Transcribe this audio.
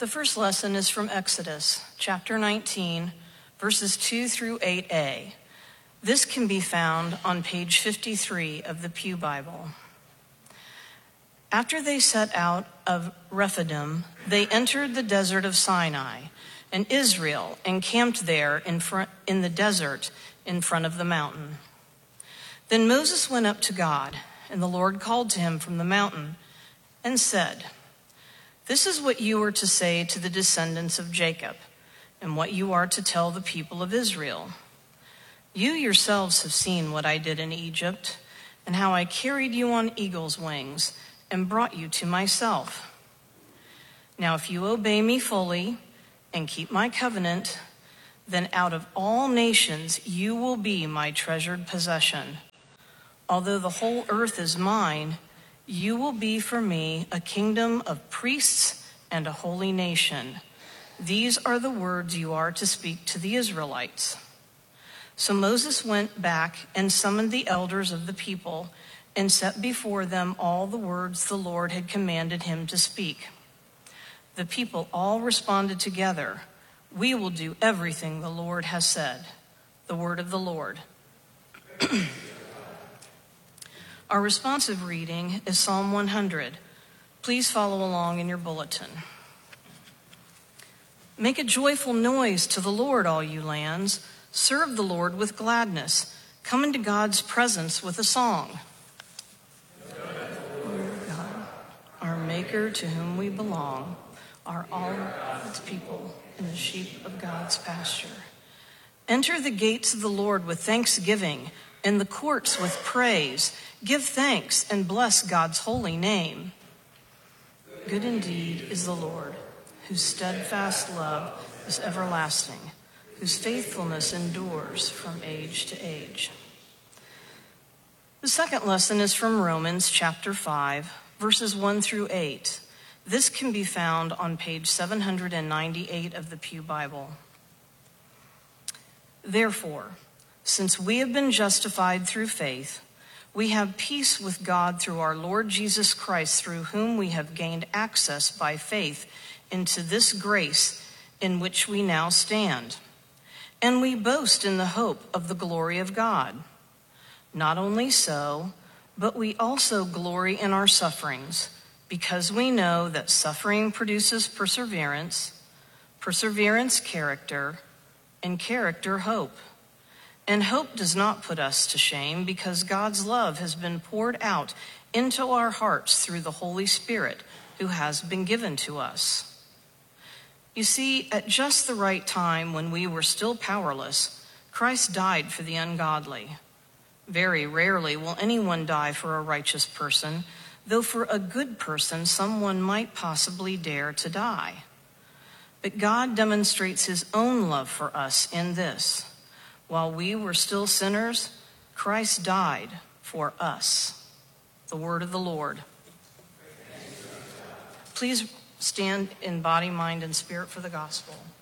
The first lesson is from Exodus, chapter 19, verses 2 through 8a. This can be found on page 53 of the Pew Bible. After they set out of Rephidim, they entered the desert of Sinai, and Israel encamped there in the desert in front of the mountain. Then Moses went up to God, and the Lord called to him from the mountain and said, "This is what you are to say to the descendants of Jacob, and what you are to tell the people of Israel. You yourselves have seen what I did in Egypt, and how I carried you on eagle's wings and brought you to myself. Now if you obey me fully and keep my covenant, then out of all nations you will be my treasured possession. Although the whole earth is mine, you will be for me a kingdom of priests and a holy nation. These are the words you are to speak to the Israelites." So Moses went back and summoned the elders of the people and set before them all the words the Lord had commanded him to speak. The people all responded together, "We will do everything the Lord has said." The word of the Lord. Our responsive reading is Psalm 100. Please follow along in your bulletin. Make a joyful noise to the Lord, all you lands. Serve the Lord with gladness. Come into God's presence with a song. Lord God, our Maker to whom we belong, are all God's people and the sheep of God's pasture. Enter the gates of the Lord with thanksgiving, and the courts with praise. Give thanks and bless God's holy name. Good indeed is the Lord, whose steadfast love is everlasting, whose faithfulness endures from age to age. The second lesson is from Romans chapter 5, verses 1 through 8. This can be found on page 798 of the Pew Bible. Therefore, since we have been justified through faith, we have peace with God through our Lord Jesus Christ, through whom we have gained access by faith into this grace in which we now stand. And we boast in the hope of the glory of God. Not only so, but we also glory in our sufferings, because we know that suffering produces perseverance, perseverance character, and character hope. And hope does not put us to shame, because God's love has been poured out into our hearts through the Holy Spirit who has been given to us. You see, at just the right time, when we were still powerless, Christ died for the ungodly. Very rarely will anyone die for a righteous person, though for a good person someone might possibly dare to die. But God demonstrates his own love for us in this: while we were still sinners, Christ died for us. The word of the Lord. Please stand in body, mind, and spirit for the gospel.